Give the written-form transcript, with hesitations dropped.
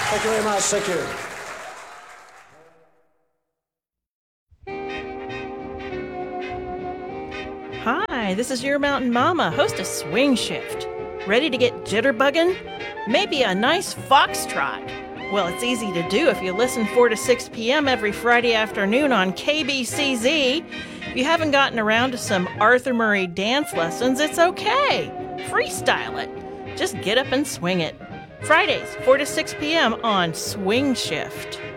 Thank you very much. Thank you. Hi, this is your Mountain Mama, host of Swing Shift. Ready to get jitterbugging? Maybe a nice foxtrot. Well, it's easy to do if you listen 4 to 6 p.m. every Friday afternoon on KBCZ. If you haven't gotten around to some Arthur Murray dance lessons, it's okay. Freestyle it. Just get up and swing it. Fridays, 4 to 6 p.m. on Swing Shift.